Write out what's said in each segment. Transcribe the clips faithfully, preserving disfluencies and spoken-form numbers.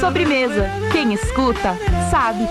Sobremesa. Quem escuta, sabe.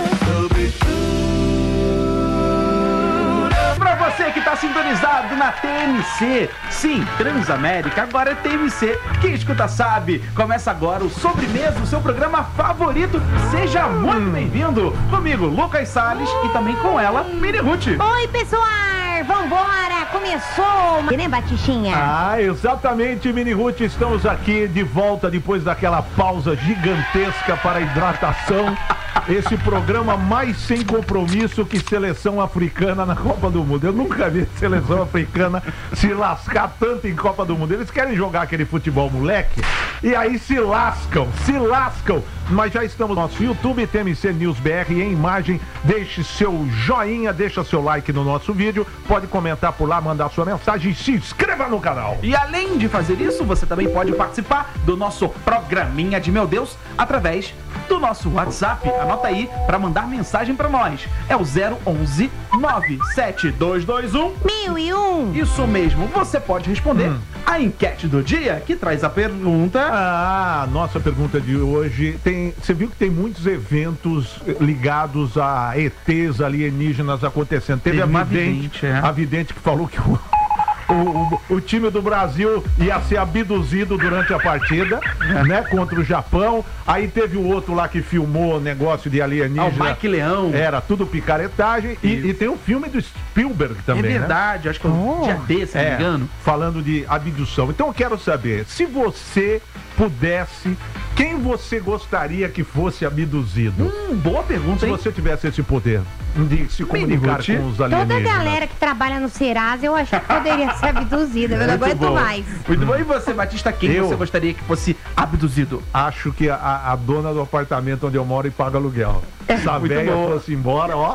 Pra você que tá sintonizado na T M C, sim, Transamérica, agora é T M C. Quem escuta sabe. Começa agora o Sobremesa, o seu programa favorito. Seja muito bem-vindo. Comigo, Lucas Salles, e também com ela, Mini Ruth. Oi, pessoal! Vambora! Começou! Né, Batichinha? Ah, exatamente, Mini Ruth. Estamos aqui de volta depois daquela pausa gigantesca para a hidratação. Esse programa mais sem compromisso que seleção africana na Copa do Mundo. Eu nunca vi seleção africana se lascar tanto em Copa do Mundo. Eles querem jogar aquele futebol moleque e aí se lascam, se lascam. Mas já estamos no nosso YouTube, T M C News B R em imagem. Deixe seu joinha, deixa seu like no nosso vídeo. Pode comentar por lá, mandar sua mensagem e se inscreva no canal. E além de fazer isso, você também pode participar do nosso programinha de Meu Deus através do nosso WhatsApp. Anota aí para mandar mensagem para nós. É o zero onze nove sete dois dois um Mil e um. Isso mesmo. Você pode responder Hum. a enquete do dia, que traz a pergunta. Ah, nossa pergunta de hoje tem. Você viu que tem muitos eventos ligados a E Tês alienígenas acontecendo. Teve, Teve a uma vidente, vidente, é. a vidente que falou que o, o, o, o time do Brasil ia ser abduzido durante a partida, né? Contra o Japão. Aí teve o outro lá que filmou o negócio de alienígena. Ah, o Mike Leão. Era tudo picaretagem. E, e tem um filme do Spielberg É também, né? verdade, acho que é um Oh. dia desse, se não me É, engano. falando de abdução. Então eu quero saber, se você pudesse, quem você gostaria que fosse abduzido? Hum, boa pergunta, Se hein? você tivesse esse poder de se comunicar Ruth. com os Toda a alienígenas. galera que trabalha no Serasa, eu acho que poderia ser abduzida. Eu não Muito aguento bom. mais. Muito bom. E você, Batista, quem Eu? você gostaria que fosse abduzido? Acho que a, a dona do apartamento onde eu moro e paga aluguel. Se a Muito velha bom. fosse embora, ó.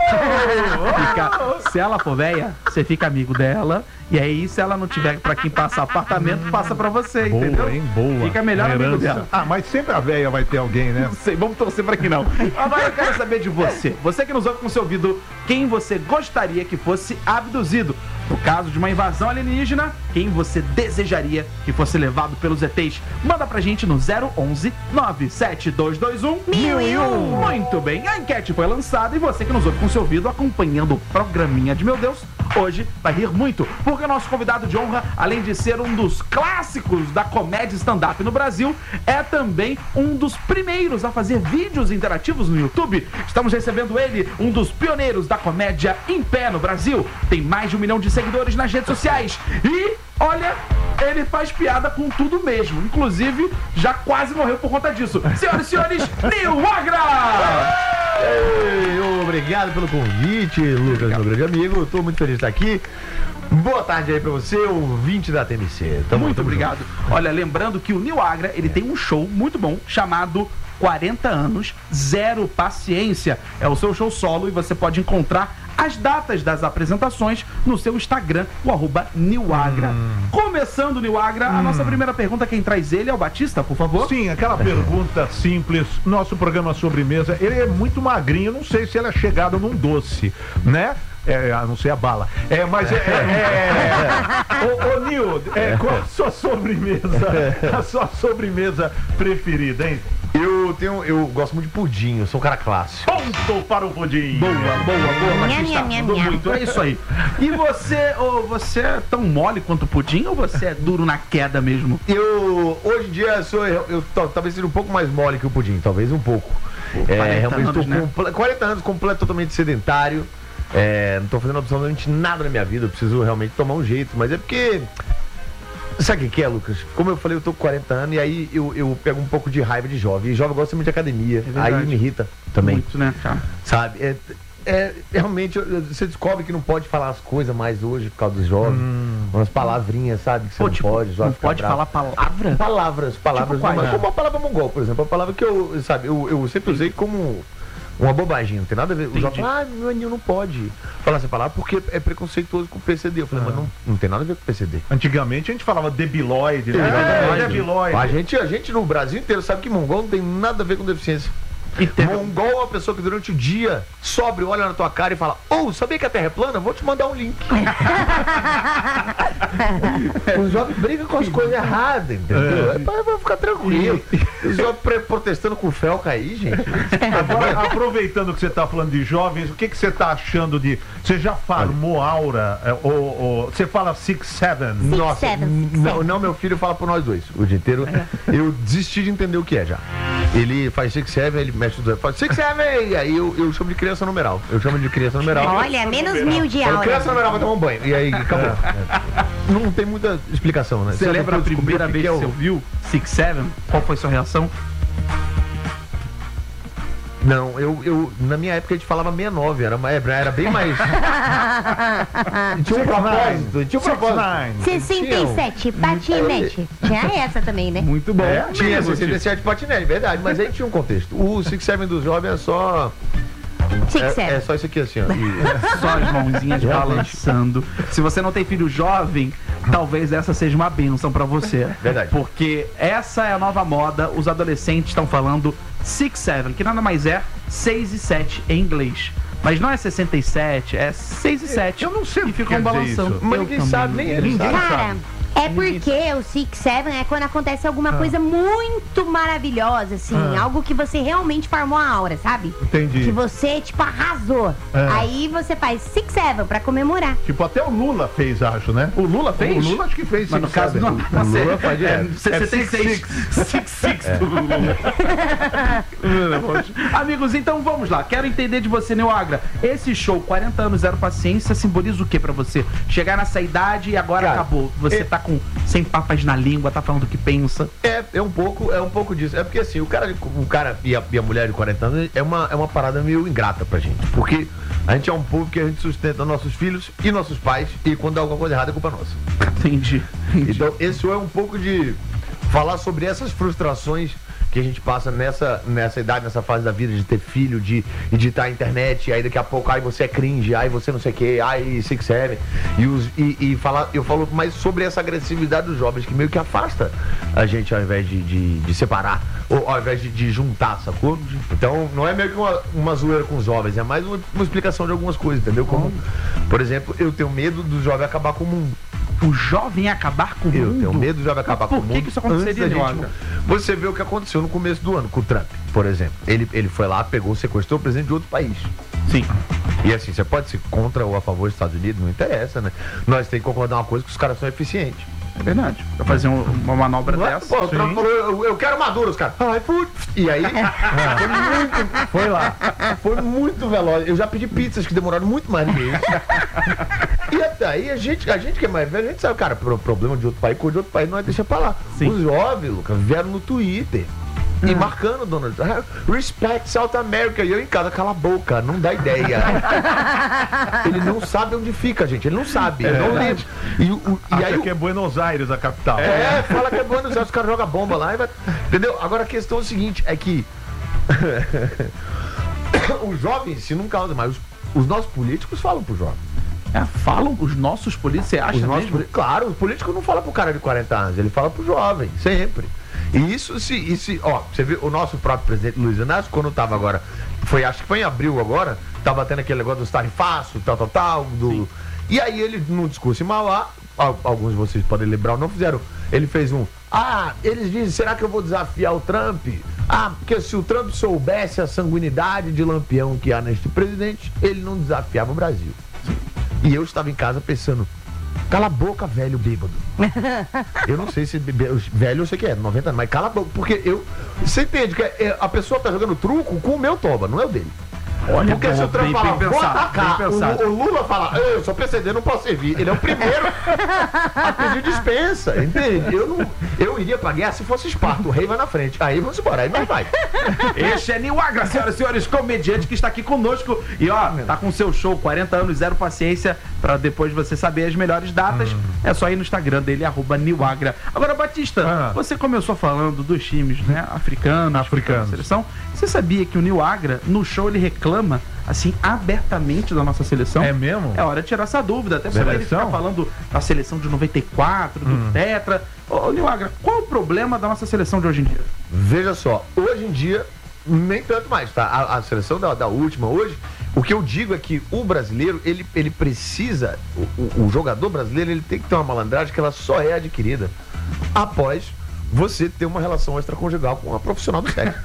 Fica- se ela for velha, você fica amigo dela. E aí, se ela não tiver pra quem passar apartamento, passa pra você, Boa, entendeu? hein? Boa. Fica melhor Uma amigo herança. dela. Ah, mas sempre a velha vai ter alguém, né? Não sei, vamos torcer pra que não. Agora eu quero saber de você. Você que nos ouve com seu ouvido, quem você gostaria que fosse abduzido? No caso de uma invasão alienígena, quem você desejaria que fosse levado pelos E Tês? Manda pra gente no zero onze nove sete dois dois um Mil e um. Muito bem, a enquete foi lançada e você que nos ouve com seu ouvido acompanhando o programinha de Meu Deus, hoje vai rir muito, porque o nosso convidado de honra, além de ser um dos clássicos da comédia stand-up no Brasil, é também um dos primeiros a fazer vídeos interativos no YouTube. Estamos recebendo ele, um dos pioneiros da comédia em pé no Brasil. Tem mais de um milhão de seguidores nas redes sociais. E, olha, ele faz piada com tudo mesmo. Inclusive, já quase morreu por conta disso. Senhoras e senhores, Nil Agra! Ei, obrigado pelo convite, Lucas, meu grande amigo. Estou muito feliz de estar aqui. Boa tarde aí pra você, ouvinte da T M C. Tamo, Muito tamo obrigado. junto. Olha, lembrando que o Nil Agra, ele tem um show muito bom chamado quarenta anos, Zero Paciência. É o seu show solo e você pode encontrar as datas das apresentações no seu Instagram, o arroba Nilagra. Hum. Começando, Nilagra, hum. a nossa primeira pergunta, quem traz ele é o Batista, por favor. Sim, aquela pergunta simples. Nosso programa Sobremesa, ele é muito magrinho, não sei se ele é chegado num doce, né? É, a não ser a bala. É, mas é. é, é, é. Ô, ô Nil, é, qual a sua sobremesa? A sua sobremesa preferida, hein? Eu tenho, eu gosto muito de pudim, eu sou um cara clássico. Ponto para o pudim. Boa, boa, boa, Batista. Nham, nham, Mandou nham. muito, é isso aí. E você, ô, você é tão mole quanto o pudim ou você é duro na queda mesmo? Eu, hoje em dia, sou, eu, eu tal- talvez seja um pouco mais mole que o pudim, talvez um pouco. É, quarenta realmente anos, tô né? comple- quarenta anos, completo, totalmente sedentário. É, não tô fazendo absolutamente nada na minha vida, eu preciso realmente tomar um jeito, mas é porque. Sabe o que que é, Lucas? Como eu falei, eu tô com quarenta anos e aí eu, eu pego um pouco de raiva de jovem. E jovem gosta muito de academia, verdade. aí me irrita também. Muito, né? Tá. Sabe? É, é, realmente, eu- eu- você descobre que não pode falar as coisas mais hoje por causa dos jovens. Hum. Umas palavrinhas, sabe? Que você Pô, não tipo, pode. os não jovens ficam pode bravos. falar palavra? Palavras, palavras. Tipo quais? mas como a palavra mongol, por exemplo. A palavra que eu, sabe, eu, eu sempre usei como uma bobagem, não tem nada a ver. Os Entendi. jovens falam, ah, meu anil não pode falar essa palavra porque é preconceituoso com o P C D. Eu falei, mas não, não tem nada a ver com o P C D. Antigamente a gente falava debilóide, né? É, É, debilóide. A gente, a gente no Brasil inteiro sabe que mongol não tem nada a ver com deficiência. E teve- Mongol é uma pessoa que durante o dia sobe, olha na tua cara e fala: Ô, sabia que a Terra é plana? Vou te mandar um link. Os jovens brigam com as coisas erradas, entendeu? É. Vai, vai ficar tranquilo. Os jovens pre- protestando com o Felca aí, gente. Agora, aproveitando que você está falando de jovens, o que, que você está achando de... Você já farmou aura? É, ou, ou- você fala six, seven? Nossa, seven, n- six, não, seven. não, meu filho fala por nós dois o dia inteiro. Eu desisti de entender o que é já. Ele faz six, seven, ele mexe tudo. Faz six, seven, e aí eu, eu chamo de criança numeral. Eu chamo de criança numeral. Olha, menos mil de Falo, aula. criança numeral vai tomar um banho. E aí acabou. Não tem muita explicação, né? Você Só lembra a depois eu descobri primeira que vez é que o- você ouviu Six Seven? Qual foi sua reação? Não, eu, eu. Na minha época a gente falava sessenta e nove, era, mais- era bem mais. Tinha um propósito. Tinha um propósito. sessenta e sete, patinete. Tinha essa também, né? Muito bom. É, tinha Mesmo, sessenta e sete patinete, verdade, mas aí tinha um contexto. O six seven dos jovens é só. Six, É, é seven. só isso aqui assim, ó. E- Só as mãozinhas balançando. Se você não tem filho jovem, talvez essa seja uma bênção pra você. Verdade. Porque essa é a nova moda. Os adolescentes estão falando six seven, que nada mais é seis e sete em inglês. Mas não é sessenta e sete, é seis e sete. Eu não sei o E que ficam quer dizer balançando. isso. Mas Eu ninguém também sabe, não nem sei. ele Ninguém sabe. Cara, é porque o Six Seven é quando acontece alguma coisa muito maravilhosa, assim. Ah. Algo que você realmente farmou a aura, sabe? Entendi. Que você, tipo, arrasou. É. Aí você faz Six Seven pra comemorar. Tipo, até o Lula fez, acho, né? O Lula fez? O Lula acho que fez. Mas no six, caso seven. não, O Lula faz é direto. sessenta e seis. six six do Lula. Amigos, então vamos lá. Quero entender de você, Neo Agra. Esse show, quarenta anos, zero paciência, simboliza o que pra você? Chegar nessa idade e agora Cara, acabou. Você é- tá com sem papas na língua, tá falando o que pensa. É, é um pouco, é um pouco disso. É porque assim, o cara, o cara e, a, e a mulher de quarenta anos é uma, é uma parada meio ingrata pra gente. Porque a gente é um povo que a gente sustenta nossos filhos e nossos pais, e quando dá alguma coisa errada é culpa nossa. Entendi. Entendi. Então, esse é um pouco de falar sobre essas frustrações que a gente passa nessa, nessa idade, nessa fase da vida de ter filho, de editar a internet, e aí daqui a pouco, aí você é cringe, aí você não sei o que, aí six seven, e, os, e, e falar, eu falo mais sobre essa agressividade dos jovens, que meio que afasta a gente ao invés de, de, de separar, ou ao invés de, de juntar, sacou? Então, não é meio que uma, uma zoeira com os jovens, é mais uma, uma explicação de algumas coisas, entendeu? Como, por exemplo, eu tenho medo do jovem acabar com o mundo. O jovem acabar com o Eu mundo. tenho medo de jovem acabar Por com o que mundo. que isso aconteceria, antes da Neo gente- Agra? Você vê o que aconteceu no começo do ano com o Trump, por exemplo. Ele, ele foi lá, pegou, sequestrou o presidente de outro país. Sim. E assim, você pode ser contra ou a favor dos Estados Unidos, não interessa, né? Nós temos que concordar uma coisa, que os caras são eficientes. É verdade. Pra fazer um- uma manobra Não é? dessa. Pô, o Trump falou, eu, eu quero Maduro, os caras. Ai, fui. E aí, foi muito, Foi lá. foi muito veloz. Eu já pedi pizzas que demoraram muito mais do que isso. E até aí, a gente, a gente que é mais velho, a gente sabe, cara, pro problema de outro país, coisa de outro país, não é deixa pra lá. Sim. Os jovens, Lucas, vieram no Twitter. E marcando Donald Trump, respect South America. E eu em casa, cala a boca, não dá ideia. Ele não sabe onde fica, gente. Ele não sabe. Ele não lembra. E, o- e Acha aí, o- que é Buenos Aires a capital. é, fala que é Buenos Aires, os caras jogam bomba lá e vai. Entendeu? Agora a questão é o seguinte, é que os jovens, se não causam mais, os, os nossos políticos falam pro jovem. É, falam os nossos polícias, você acha Os nossos mesmo? poli- Claro, o político não fala pro cara de quarenta anos, ele fala pro jovem, sempre. E isso se, e se ó, você vê o nosso próprio presidente Luiz Inácio, quando tava agora, foi, acho que foi em abril agora, tava tendo aquele negócio dos tarifaços, tal, tal, tal, do... E aí ele, num discurso em Mauá, al- alguns de vocês podem lembrar, não fizeram, ele fez um, ah, eles dizem, será que eu vou desafiar o Trump? Ah, porque se o Trump soubesse a sanguinidade de lampião que há neste presidente, ele não desafiava o Brasil. E eu estava em casa pensando, cala a boca, velho bêbado. Eu não sei se bebe- velho eu sei que é, noventa anos, mas cala a boca, porque eu. Você entende que é- a pessoa tá jogando truco com o meu toba, não é o dele. Olha, Porque se o Trump bem, falar, bem vou pensado, atacar, bem pensado. o, o Lula fala, eu sou P C D, não posso servir. Ele é o primeiro a pedir dispensa, entende? Eu, não, eu iria pra guerra se fosse Esparta, o rei vai na frente. Aí vamos embora, aí nós vai. Este é Neo Agra, senhoras e senhores, comediante que está aqui conosco. E ó, tá com seu show, quarenta anos, zero paciência. Pra depois você saber as melhores datas, é só ir no Instagram dele, arroba Neo Agra. Agora, Batista, Ah. você começou falando dos times, né? Africanos, Africanos. da seleção. Você sabia que o Neo Agra, no show, ele reclama, assim, abertamente da nossa seleção? É mesmo? É hora de tirar essa dúvida, até porque ele Seleção? fica falando da seleção de noventa e quatro, do Tetra. Ô, Neo Agra, qual o problema da nossa seleção de hoje em dia? Veja só, hoje em dia, nem tanto mais, tá? A, a seleção da, da última hoje, o que eu digo é que o brasileiro, ele, ele precisa, o, o, o jogador brasileiro, ele tem que ter uma malandragem que ela só é adquirida após você ter uma relação extraconjugal com uma profissional do sexo.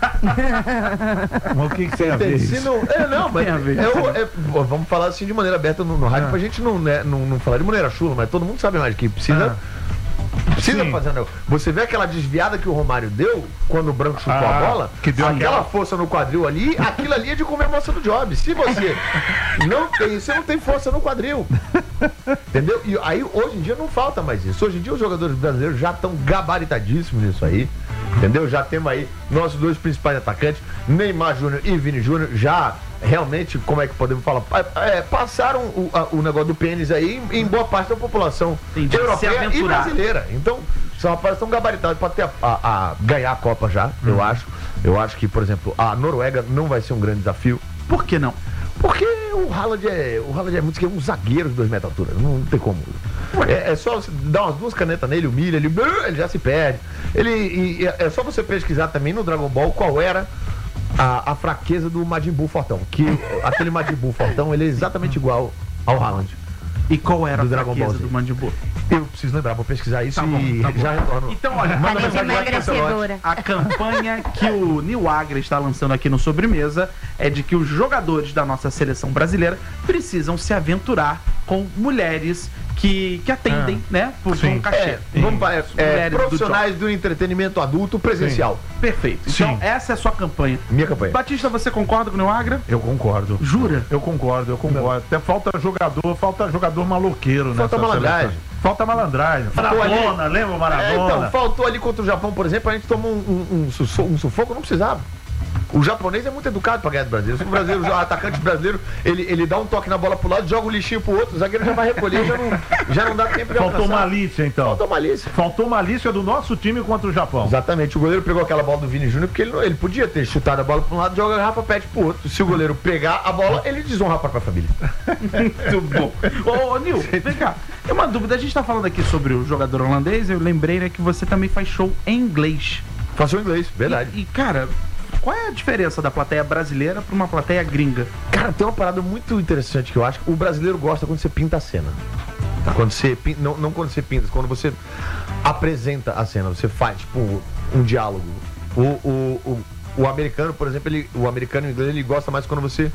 Mas o que, que tem a ver? Se não, é, não, mas é, o- é, vamos falar assim de maneira aberta no, no rádio, Ah. pra gente não, né, não, não falar de maneira chula, mas todo mundo sabe mais que precisa. Precisa Sim. fazer um negócio. Você vê aquela desviada que o Romário deu quando o Branco chutou Ah, a bola, que deu aquela aquela- força no quadril ali, aquilo ali é de comemoração do job. Se você não tem, você não tem força no quadril. Entendeu? E aí hoje em dia não falta mais isso. Hoje em dia os jogadores brasileiros já estão gabaritadíssimos nisso aí. Entendeu? Já temos aí nossos dois principais atacantes, Neymar Júnior e Vini Júnior, já realmente, como é que podemos falar? É, passaram o, a- o negócio do pênis aí em, em boa parte da população Entendi. Se europeia e aventurar. brasileira. Então, são rapazes tão gabaritados para ter a, a- a- ganhar a Copa já, eu acho. Eu acho que, por exemplo, a Noruega não vai ser um grande desafio. Por que não? Porque o Haaland é, o Haaland é muito é um zagueiro de dois metros de altura, não tem como. É, é só você dar umas duas canetas nele, humilha, ele, ele já se perde. Ele, e- e é só você pesquisar também no Dragon Ball qual era a, a fraqueza do Majin Buu Fortão. Que aquele Majin Buu Fortão, ele é exatamente igual ao Haaland. E qual era Do a Dragon fraqueza Ball Z. do Mandibu? Eu preciso lembrar, vou pesquisar isso Tá bom, e tá bom. já retorno. Então, olha, Manda Parece mensagem lá pro Cancelotti. emagrecedora. a campanha que o Nil Agra está lançando aqui no Sobremesa é de que os jogadores da nossa seleção brasileira precisam se aventurar com mulheres que, que atendem, né, por Sim. um cachê. É, vamos para é, Mulheres do profissionais do, entretenimento adulto presencial. Perfeito. Então, Sim. essa é a sua campanha. Minha campanha. Batista, você concorda com o Nil Agra? Eu concordo. Jura? Eu concordo, eu concordo. Até falta jogador, falta jogador maloqueiro, né? Falta malandragem. Falta malandragem. Faltou ali- Maradona, lembra o É, Maradona? então, faltou ali contra o Japão, por exemplo, a gente tomou um, um, um susso- um sufoco, não precisava. O japonês é muito educado pra ganhar do brasileiro. Se o brasileiro, o atacante brasileiro, ele, ele dá um toque na bola pro lado, joga o lixinho pro outro, o zagueiro já vai recolher, já não, já não dá tempo de Faltou alcançar. malícia, então. Faltou malícia. Faltou malícia do nosso time contra o Japão. Exatamente, o goleiro pegou aquela bola do Vini Júnior porque ele, não- ele podia ter chutado a bola pra um lado e joga a garrafa pet pro outro. Se o goleiro pegar a bola, ele desonra a própria família. Muito bom. Ô, ô, Nil, vem cá. Tem uma dúvida. A gente tá falando aqui sobre o jogador holandês. Eu lembrei, né, que você também faz show em inglês. Faço o inglês, verdade. E, e, cara, qual é a diferença da plateia brasileira pra uma plateia gringa? Cara, tem uma parada muito interessante que eu acho. O brasileiro gosta quando você pinta a cena. Quando você pin- não, não quando você pinta, quando você apresenta a cena, você faz, tipo, um diálogo. O, o, o, o americano, por exemplo, ele, o americano e o inglês, ele gosta mais quando você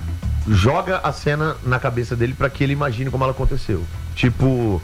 joga a cena na cabeça dele pra que ele imagine como ela aconteceu. Tipo,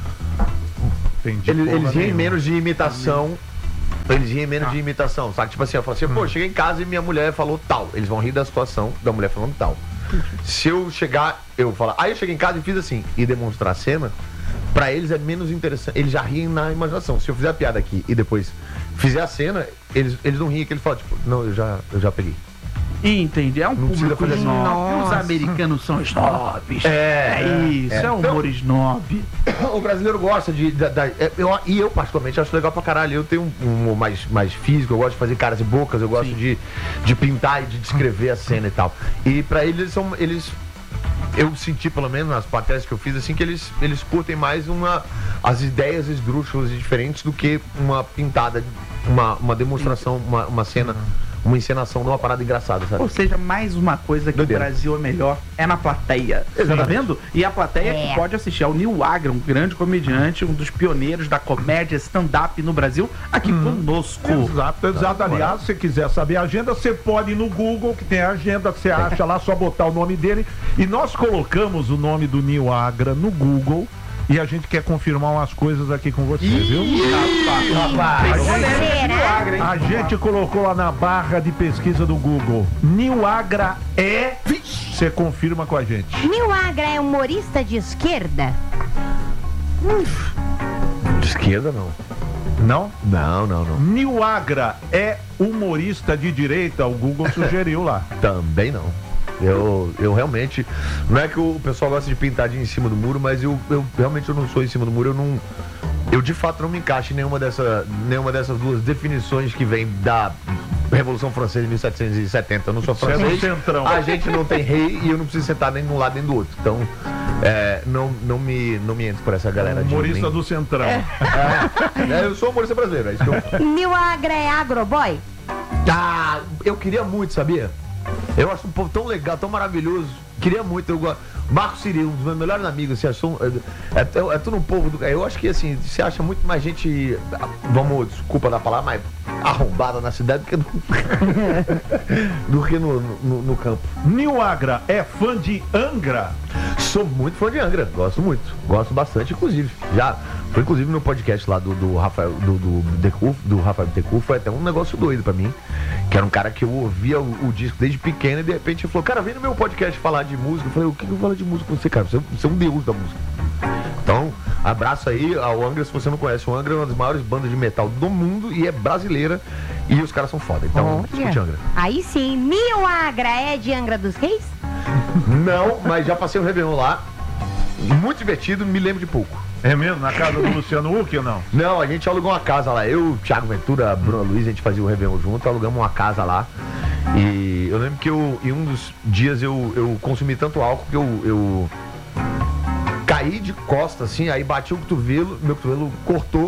Entendi. ele- porra eles riem nenhuma. menos de imitação. Eles riem menos de imitação, sabe? Tipo assim, eu falo assim, pô, cheguei em casa e minha mulher falou tal. Eles vão rir da situação da mulher falando tal. Se eu chegar, eu falar, aí eu cheguei em casa e fiz assim, e demonstrar a cena, pra eles é menos interessante. Eles já riem na imaginação. Se eu fizer a piada aqui e depois fizer a cena, eles, eles não riem, que eles falam, tipo, não, eu já, eu já peguei. Entendi. É um Não precisa público fazer assim. snob. Os Nossa. americanos são snobs. É, É isso, é, é. humor snob. O brasileiro gosta de. da- da- é, eu- e eu, particularmente, acho legal pra caralho. Eu tenho um, um humor mais, mais físico, eu gosto de fazer caras e bocas, eu gosto de, de pintar e de descrever a cena e tal. E pra eles, eles são. Eles, eu senti, pelo menos, nas patérias que eu fiz, assim, que eles, eles curtem mais uma, as ideias esdrúxulas e diferentes do que uma pintada, uma, uma demonstração, uma, uma cena, uma encenação de uma parada engraçada, sabe? Ou seja, mais uma coisa que Doideira. o Brasil é melhor é na plateia. Tá Exatamente. vendo? E a plateia É. que pode assistir ao Nil Agra, um grande comediante, um dos pioneiros da comédia stand-up no Brasil, aqui conosco. Exato, exato. Aliás, se você quiser saber a agenda, você pode ir no Google, que tem a agenda, você acha lá, só botar o nome dele. E nós colocamos o nome do Nil Agra no Google e a gente quer confirmar umas coisas aqui com você, viu? Rapaz, Será? A gente colocou lá na barra de pesquisa do Google. Nil Agra é. Você confirma com a gente. Nil Agra é humorista de esquerda? de esquerda não. Não? Não, não, não. Nil Agra é humorista de direita, o Google sugeriu lá. Também não. Eu, eu realmente. Não é que o pessoal gosta de pintar de em cima do muro, mas eu, eu realmente eu não sou em cima do muro, eu não. Eu de fato não me encaixo em nenhuma, dessa, nenhuma dessas duas definições que vem da Revolução Francesa de mil setecentos e setenta. Eu não sou Você é do francês. centrão. A gente não tem rei e eu não preciso sentar nem de um lado nem do outro. Então, é, não, não, me, não me entro por essa galera de. Humorista nem- do Centrão. É, eu sou humorista brasileiro, é isso que eu. Nil Agra é agroboy? Ah, eu queria muito, sabia? Eu acho um povo tão legal, tão maravilhoso. Queria muito, eu gosto. Marco Cirilo, um dos meus melhores amigos, assim, achou, é, é, é tudo um povo do. Eu acho que assim, você acha muito mais gente, vamos, desculpa da palavra, mas arrombada na cidade do que no, do que no, no, no campo. Nil Agra é fã de Angra? Sou muito fã de Angra, gosto muito, gosto bastante, inclusive. Já foi inclusive no podcast lá do, do Rafael, do, do, Decuf, do Rafael Decuf, foi até um negócio doido pra mim. Que era um cara que eu ouvia o, o disco desde pequeno e de repente ele falou, cara, vem no meu podcast falar de música. Eu falei, o que, que eu falo de música com você, cara? Você, você é um deus da música. Então, abraço aí ao Angra, se você não conhece. O Angra é uma das maiores bandas de metal do mundo e é brasileira. E os caras são foda. Então, escute Angra. Aí sim, Nil Agra é de Angra dos Reis? Não, mas já passei o Réveillon lá. Muito divertido, me lembro de pouco. É mesmo? Na casa do Luciano Huck ou não? Não, a gente alugou uma casa lá. Eu, Thiago Ventura, a Bruna Luiz, a gente fazia o Réveillon junto, alugamos uma casa lá. E eu lembro que eu, em um dos dias eu, eu consumi tanto álcool que eu, eu caí de costas, assim, aí bati o cotovelo, meu cotovelo cortou.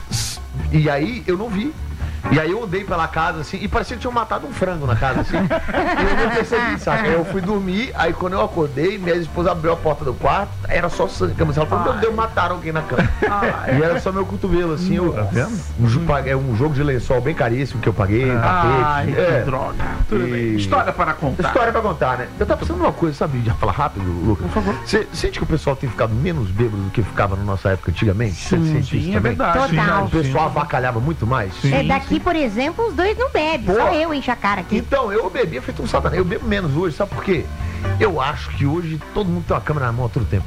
E aí eu não vi. E aí eu andei pela casa, assim, e parecia que tinham matado um frango na casa, assim. E eu não percebi, saca? Aí eu fui dormir, aí quando eu acordei, minha esposa abriu a porta do quarto, era só sangue. Ela falou, meu Deus, mataram alguém na cama. Ai. E era só meu cotovelo, assim. Eu, tá vendo? Um, é um jogo de lençol bem caríssimo que eu paguei, Ai, tapete. que É. droga. Tudo E- bem. História para contar. História pra contar, né? Eu tava pensando numa coisa, sabe? Já falar rápido, Lucas. Por favor. Você sente que o pessoal tem ficado menos bêbado do que ficava na nossa época antigamente? Você sente isso Sim, é também? verdade. Total. O pessoal avacalhava muito mais? Sim. É, daqui, por exemplo, os dois não bebem. Pô. Só eu encho a cara aqui. Então, eu bebia feito um satanás. Eu bebo menos hoje, sabe por quê? Eu acho que hoje todo mundo tem uma câmera na mão a todo tempo.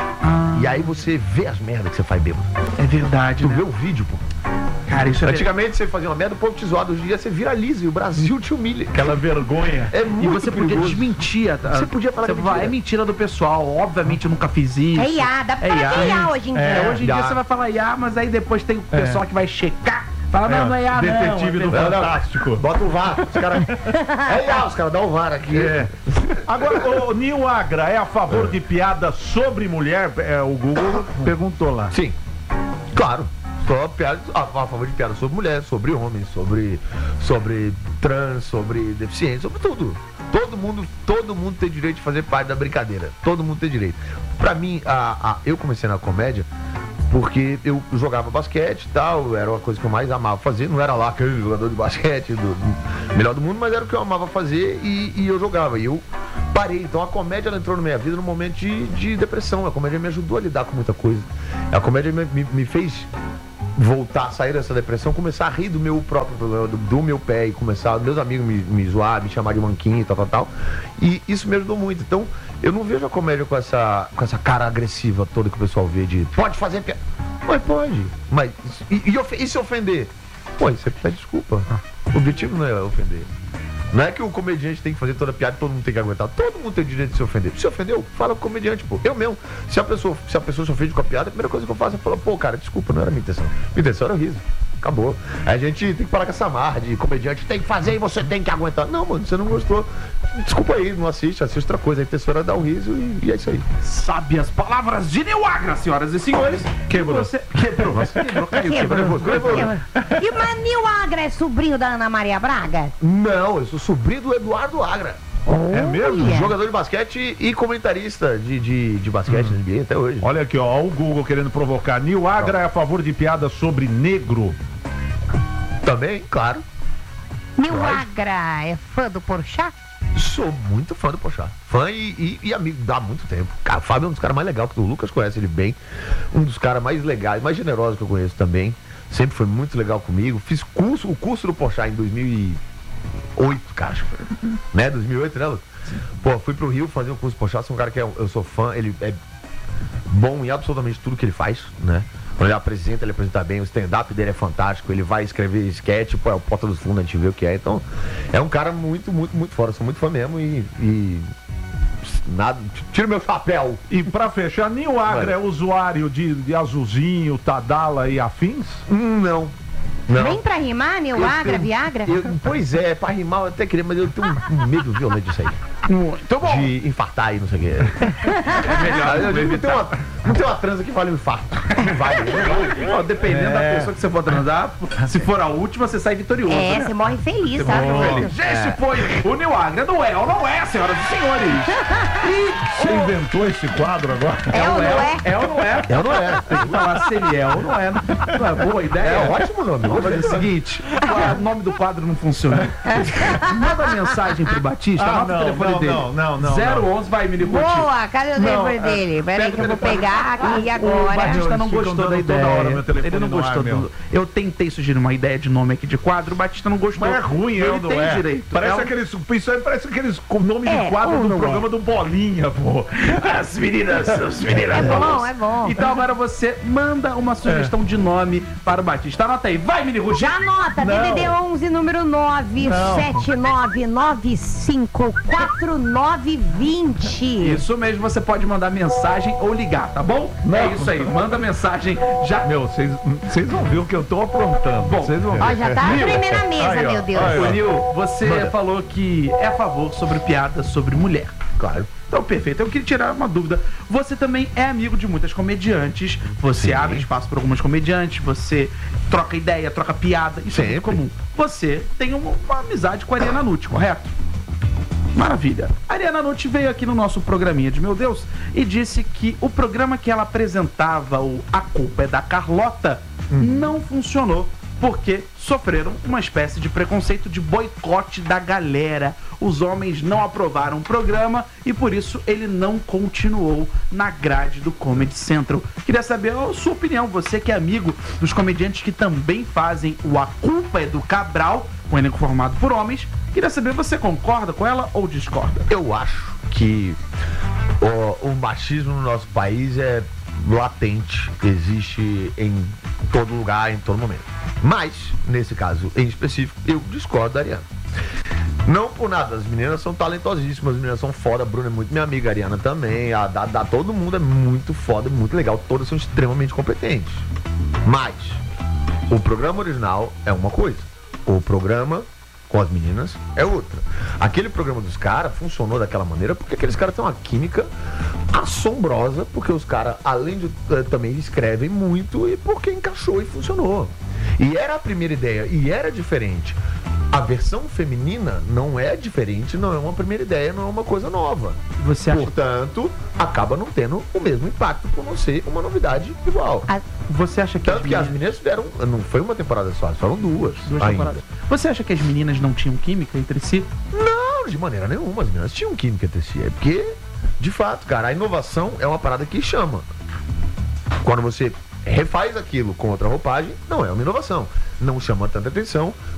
E aí você vê as merdas que você faz bêbado. É verdade, Tu né? vê o vídeo, pô. Cara, isso é Antigamente você fazia uma merda, o povo te zoava. Hoje em dia você viraliza e o Brasil te humilha. Aquela vergonha. É E muito você podia perigoso. desmentir. a- Você podia falar você que é vai, mentira. é mentira do pessoal. Obviamente eu nunca fiz isso. É I A, dá pra É falar I A. que é I A hoje em dia. É, hoje em Já. dia você vai falar I A, mas aí depois tem o É. pessoal que vai checar. Fala, não, não é I A, não. Detetive é do verdade. Fantástico. Bota o V A R. Os caras. É I A, os caras dão o V A R aqui. É. Agora, o Nil Agra é a favor de piada sobre mulher? É, o Google perguntou lá. Sim, claro. Só piada, a, a favor de piada sobre mulher, sobre homens, sobre, sobre trans, sobre deficientes, sobre tudo. Todo mundo, todo mundo tem direito de fazer parte da brincadeira. Todo mundo tem direito. Pra mim, a, a, eu comecei na comédia porque eu jogava basquete e tal, era uma coisa que eu mais amava fazer. Não era lá aquele jogador de basquete do, do melhor do mundo, mas era o que eu amava fazer e, e eu jogava. E eu parei. Então a comédia ela entrou na minha vida num momento de, de depressão. A comédia me ajudou a lidar com muita coisa. A comédia me, me, me fez voltar, sair dessa depressão, começar a rir do meu próprio problema, do, do meu pé e começar, meus amigos me, me zoar, me chamar de manquinho e tal, tal, tal. E isso me ajudou muito. Então, eu não vejo a comédia com essa, com essa cara agressiva toda que o pessoal vê de pode fazer piada. Mas pode. Mas, e, e, ofe- e se ofender? Pô, você pede desculpa. O objetivo não é ofender. Não é que o comediante tem que fazer toda piada e todo mundo tem que aguentar. Todo mundo tem o direito de se ofender. Se ofendeu, fala com o comediante, pô. Eu mesmo. Se a pessoa, se a pessoa se ofende com a piada, a primeira coisa que eu faço é falar, pô, cara, desculpa, não era minha intenção. Minha intenção era o riso. Acabou. Aí a gente tem que parar com essa marra de comediante, tem que fazer e você tem que aguentar. Não, mano, você não gostou. Desculpa aí, não assiste, assiste outra coisa. A intenção era dar um riso e, e é isso aí. Sabe as palavras de Nil Agra, senhoras e senhores. Quebrou. Você... Quebrou. Quebrou, caiu, quebrou. Quebrou. E o Manil Agra é sobrinho da Ana Maria Braga? Não, eu sou sobrinho do Eduardo Agra. É mesmo? Olha. Jogador de basquete e comentarista de, de, de basquete na N B A até hoje. Olha aqui, ó, o Google querendo provocar. Nil Agra é a favor de piada sobre negro? Também, claro. Nil Vai. Agra é fã do Porchat? Sou muito fã do Porchat. Fã e, e, e amigo há muito tempo. Cara, o Fábio é um dos caras mais legais que o Lucas conhece ele bem. Um dos caras mais legais, mais generosos que eu conheço também. Sempre foi muito legal comigo. Fiz curso, o curso do Porchat em dois mil e oito, cara. Acho que foi. Né? dois mil e oito, né, Lucas? Pô, fui pro Rio fazer o curso do Porchat. Sou um cara que é, eu sou fã. Ele é bom em absolutamente tudo que ele faz, né? Quando ele apresenta, ele apresenta bem, o stand-up dele é fantástico, ele vai escrever sketch, pô, é o Porta dos Fundos, a gente vê o que é. Então, é um cara muito, muito, muito fora, sou muito fã mesmo e, e nada, tira meu chapéu. E pra fechar, Nil Agra é usuário de, de azulzinho, Tadala e afins? Hum, não. Não. Nem pra rimar, Nil Eu Agra, tenho- Viagra? eu- pois é, pra rimar eu até queria, mas eu tenho um, um medo violento disso aí. Muito bom. De infartar e não sei o quê. É melhor Eu digo, tem evitar. uma, Não tem uma transa que vale um infarto. Não vale, não vale. Ó, dependendo da pessoa que você for transar, se for a última, você sai vitorioso. É, né? você morre feliz, sabe? Este foi o Nil Agra. Não é ou não é, senhoras e senhores? Você inventou esse quadro agora? É ou não é? É ou não é? É ou não é? Tem que falar se ele é ou não é. Não é boa ideia? É ótimo nome. Vamos fazer o seguinte: o nome do quadro não funciona. Manda mensagem pro Batista, Ah, anota não, o telefone não, dele. não, não, não, zero onze, vai, Mini Ruth. Boa, cadê o Não, telefone é, dele? Peraí pega que o eu vou telefone. pegar aqui O agora. Batista não Eles ficam gostou da dando ideia. toda hora meu telefone Ele não no gostou ar, meu. do... Eu tentei sugerir uma ideia de nome aqui de quadro, o Batista não gostou. Mas é ruim, ele eu não tem é. direito. Parece É um- aqueles. Isso aí parece aqueles com nome É, de quadro ou do não programa do Bolinha, pô. As meninas, as meninas. É bom, é bom. Então agora você manda uma sugestão de nome para o Batista. Anota aí, vai, Mini Ruth. Já anota, D D D onze, número nove sete nove nove cinco quatro nove dois zero. Isso mesmo, você pode mandar mensagem ou ligar, tá bom? É isso aí, manda mensagem já. Meu, vocês vocês vão ver o que eu tô aprontando. Bom, Vocês vão ver. Ó, já tá a primeira mesa, Aí, ó, meu Deus. aí, ó. Ô, Nil, você falou que é a favor sobre piadas sobre mulher. Claro. Então, perfeito. Eu queria tirar uma dúvida. Você também é amigo de muitas comediantes. Você Sim. abre espaço para algumas comediantes. Você troca ideia, troca piada. Isso é muito Sempre. comum. Você tem uma, uma amizade com a Ariana Nutti, correto? Maravilha. A Ariana Nutti veio aqui no nosso programinha de Meu Deus e disse que o programa que ela apresentava, o A Culpa é da Carlota, não funcionou porque sofreram uma espécie de preconceito de boicote da galera. Os homens não aprovaram o programa e por isso ele não continuou na grade do Comedy Central. Queria saber a sua opinião, você que é amigo dos comediantes que também fazem o A Culpa é do Cabral, um elenco formado por homens. Queria saber, você concorda com ela ou discorda? Eu acho que o, o machismo no nosso país é latente, existe em todo lugar, em todo momento. Mas, nesse caso em específico, eu discordo da Ariana. Não por nada, as meninas são talentosíssimas, as meninas são foda, a Bruna é muito minha amiga, a Ariana também, a da, da todo mundo é muito foda, muito legal, todas são extremamente competentes. Mas, o programa original é uma coisa, o programa com as meninas é outra. Aquele programa dos caras funcionou daquela maneira porque aqueles caras têm uma química assombrosa, porque os caras, além de uh, também escrevem muito e porque encaixou e funcionou. E era a primeira ideia, e era diferente. A versão feminina não é diferente, não é uma primeira ideia, não é uma coisa nova. Você acha, Portanto, acaba não tendo o mesmo impacto por não ser uma novidade igual. A- você acha que Tanto as que as meninas... meninas fizeram, não foi uma temporada só, foram duas. Duas ainda. temporadas. Você acha que as meninas não tinham química entre si? Não, de maneira nenhuma. As meninas tinham química entre si. É porque, de fato, cara, a inovação é uma parada que chama. Quando você refaz aquilo com outra roupagem, não é uma inovação. Não chama tanta atenção